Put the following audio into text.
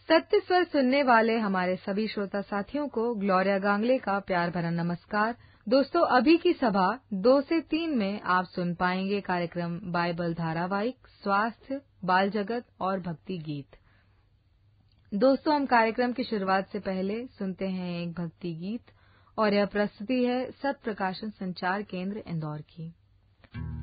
सत्य स्वर सुनने वाले हमारे सभी श्रोता साथियों को ग्लोरिया गांगले का प्यार भरा नमस्कार। दोस्तों, अभी की सभा 2 से 3 में आप सुन पाएंगे कार्यक्रम बाइबल धारावाहिक, स्वास्थ्य, बाल जगत और भक्ति गीत। दोस्तों, हम कार्यक्रम की शुरुआत से पहले सुनते हैं एक भक्ति गीत और यह प्रस्तुति है सत्य प्रकाशन संचार केंद्र इंदौर की।